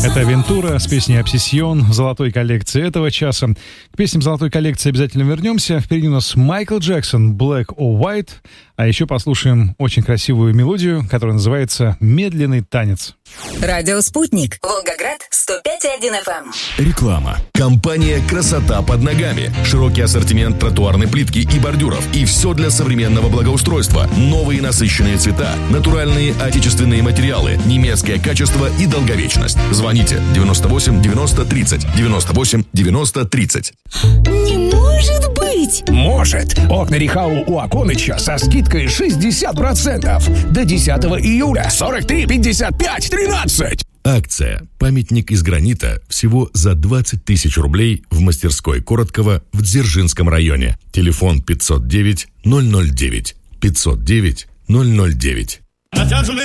Это «Авентура» с песней «Обсессион» в золотой коллекции этого часа. К песням золотой коллекции обязательно вернемся. Впереди у нас Майкл Джексон, «Black or White». А еще послушаем очень красивую мелодию, которая называется «Медленный танец». Радио «Спутник». Волгоград, 105,1 FM. Реклама. Компания «Красота под ногами». Широкий ассортимент тротуарной плитки и бордюров. И все для современного благоустройства. Новые насыщенные цвета, натуральные отечественные материалы, немецкое качество и долговечность. Звоните 98 90 30. 98 90 30. Не может быть! Может! Окна Рихау у Аконыча со скидкой 60%. До 10 июля 43 55 13. Акция «Памятник из гранита» всего за 20 тысяч рублей в мастерской Короткова в Дзержинском районе. Телефон 509 009. 509 009.